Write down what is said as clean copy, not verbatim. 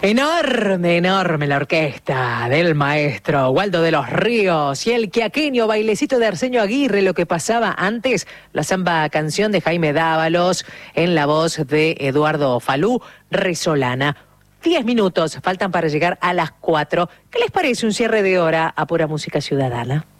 Enorme, enorme la orquesta del maestro Waldo de los Ríos y el quiaqueño bailecito de Arsenio Aguirre, lo que pasaba antes, la samba canción de Jaime Dávalos en la voz de Eduardo Falú, Resolana. 10 minutos faltan para llegar a las 4. ¿Qué les parece un cierre de hora a Pura Música Ciudadana?